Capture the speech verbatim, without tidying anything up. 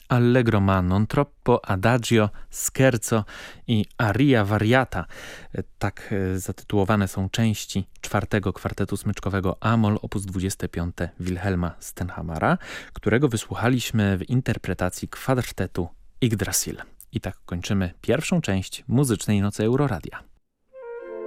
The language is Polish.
Allegro ma non troppo, Adagio, Scherzo i Aria Variata. Tak zatytułowane są części czwartego kwartetu smyczkowego A-moll op. dwadzieścia pięć Wilhelma Stenhammara, którego wysłuchaliśmy w interpretacji kwartetu Yggdrasil. I tak kończymy pierwszą część Muzycznej Nocy Euroradia.